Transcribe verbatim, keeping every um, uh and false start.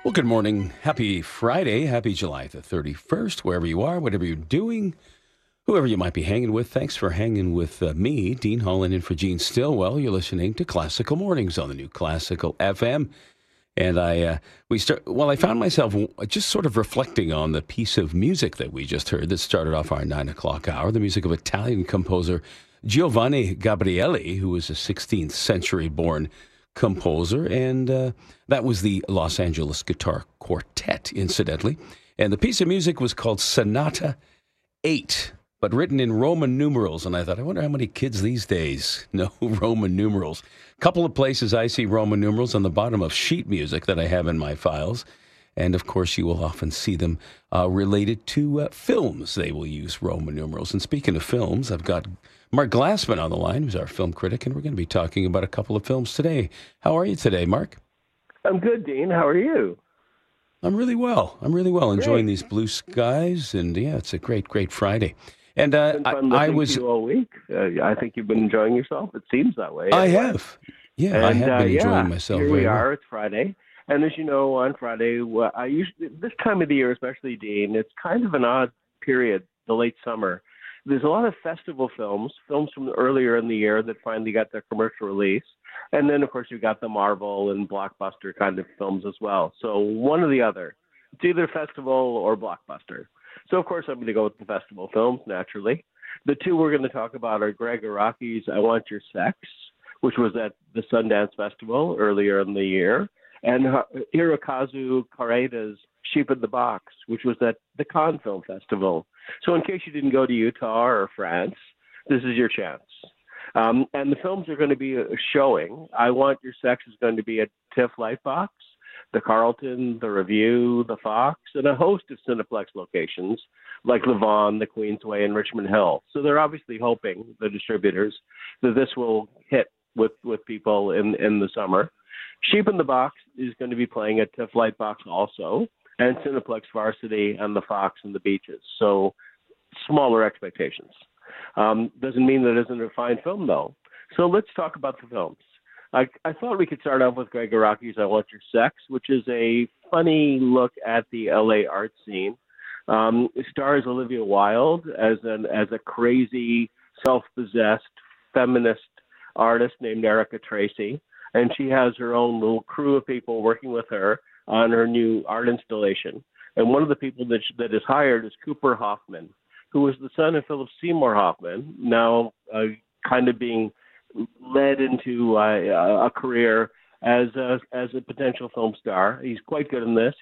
Well, good morning. Happy Friday. Happy July the thirty-first, wherever you are, whatever you're doing, whoever you might be hanging with. Thanks for hanging with uh, me, Dean Holland, in for Gene Stillwell. You're listening to Classical Mornings on the new Classical F M. And I, uh, we start, well, I found myself just sort of reflecting on the piece of music that we just heard that started off our nine o'clock hour, the music of Italian composer Giovanni Gabrieli, who was a sixteenth century born composer, and uh, that was the Los Angeles Guitar Quartet, incidentally. And the piece of music was called Sonata eight, but written in Roman numerals. And I thought, I wonder how many kids these days know Roman numerals. A couple of places I see Roman numerals on the bottom of sheet music that I have in my files. And of course, you will often see them uh, related to uh, films. They will use Roman numerals. And speaking of films, I've got Mark Glassman on the line, who's our film critic, and we're going to be talking about a couple of films today. How are you today, Mark? I'm good, Dean. How are you? I'm really well. I'm really well, enjoying Great. these blue skies, and yeah, it's a great, great Friday. And uh, It's been fun I, I listening was, to you all week. Uh, I think you've been enjoying yourself. It seems that way. I anyway. have, yeah, And, I have uh, been enjoying yeah, myself Here very we well. are. It's Friday, and as you know, on Friday, well, I usually this time of the year, especially Dean, it's kind of an odd period, the late summer. There's a lot of festival films, films from earlier in the year that finally got their commercial release. And then, of course, you've got the Marvel and blockbuster kind of films as well. So one or the other. It's either festival or blockbuster. So, of course, I'm going to go with the festival films, naturally. The two we're going to talk about are Gregg Araki's I Want Your Sex, which was at the Sundance Festival earlier in the year, and Hirokazu Koreeda's Sheep in the Box, which was at the Cannes Film Festival. So in case you didn't go to Utah or France, this is your chance. Um, and the films are going to be showing. I Want Your Sex is going to be at TIFF Lightbox, the Carlton, the Review, the Fox, and a host of Cineplex locations like Le Vaughn, the Queensway, and Richmond Hill. So they're obviously hoping, the distributors, that this will hit with, with people in, in the summer. Sheep in the Box is going to be playing at TIFF Lightbox also, and Cineplex Varsity and the Fox and the Beaches. So smaller expectations. Um, doesn't mean that it isn't a fine film, though. So let's talk about the films. I, I thought we could start off with Gregg Araki's I Want Your Sex, which is a funny look at the L A art scene. Um, it stars Olivia Wilde as an as a crazy, self-possessed feminist artist named Erica Tracy, and she has her own little crew of people working with her on her new art installation. And one of the people that she, that is hired is Cooper Hoffman, who was the son of Philip Seymour Hoffman, now uh, kind of being led into uh, a career as a, as a potential film star. He's quite good in this.